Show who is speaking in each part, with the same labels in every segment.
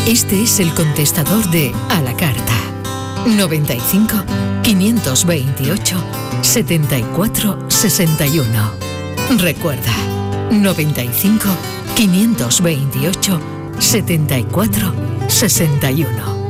Speaker 1: Este es el contestador de A la Carta. 95 528 74 61. Recuerda, 95 528 74 61.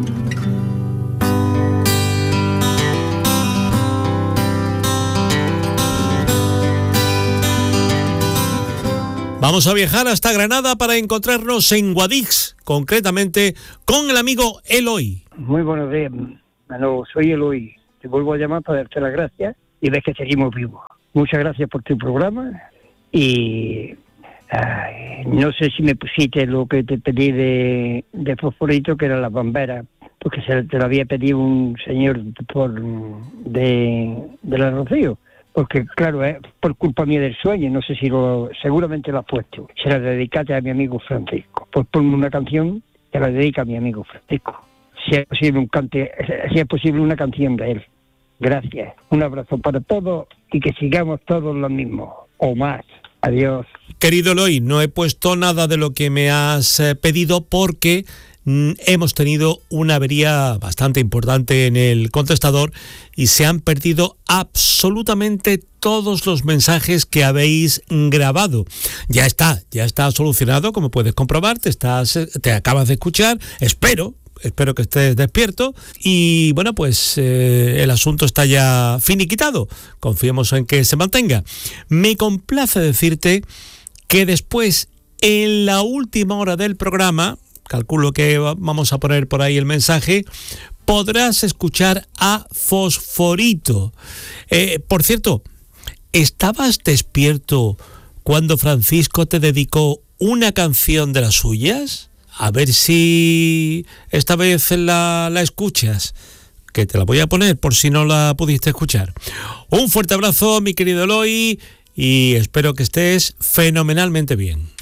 Speaker 2: Vamos a viajar hasta Granada para encontrarnos en Guadix, concretamente con el amigo Eloy.
Speaker 3: Muy buenos días, Manolo, soy Eloy. Te vuelvo a llamar para darte las gracias y ves que seguimos vivos. Muchas gracias por tu programa y no sé si me pusiste lo que te pedí de fosforito, que eran las bomberas, porque te lo había pedido un señor de la Rocío. Porque, claro, es por culpa mía del sueño, no sé si seguramente lo has puesto. Se la dedicate a mi amigo Francisco. Pues ponme una canción que la dedica a mi amigo Francisco. Si es posible una canción de él. Gracias. Un abrazo para todos y que sigamos todos lo mismo, o más. Adiós.
Speaker 2: Querido Eloy, no he puesto nada de lo que me has pedido porque hemos tenido una avería bastante importante en el contestador y se han perdido absolutamente todos los mensajes que habéis grabado. Ya está solucionado, como puedes comprobar, te acabas de escuchar, espero que estés despierto y bueno, pues el asunto está ya finiquitado. Confiemos en que se mantenga. Me complace decirte que después, en la última hora del programa, calculo que vamos a poner por ahí el mensaje, podrás escuchar a Fosforito. Por cierto, ¿estabas despierto cuando Francisco te dedicó una canción de las suyas? A ver si esta vez la escuchas, que te la voy a poner por si no la pudiste escuchar. Un fuerte abrazo, mi querido Eloy, y espero que estés fenomenalmente bien.